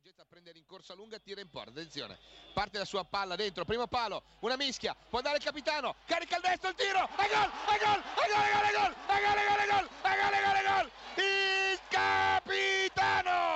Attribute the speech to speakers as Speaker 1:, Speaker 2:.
Speaker 1: Getta prende in corsa lunga, tira in porta, attenzione, parte la sua palla dentro, primo palo, una mischia, può andare il capitano, carica il destro, il tiro, e gol, e gol, e gol, e gol, e gol, e gol, e gol!